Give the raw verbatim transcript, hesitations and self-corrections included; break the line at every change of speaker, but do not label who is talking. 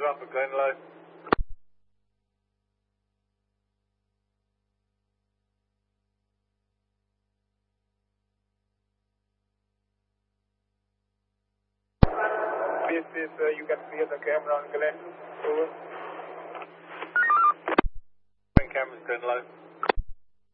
are up at Glenlow.
This is, uh, you can see the camera on Glen. Over.
Cameras Glenlow.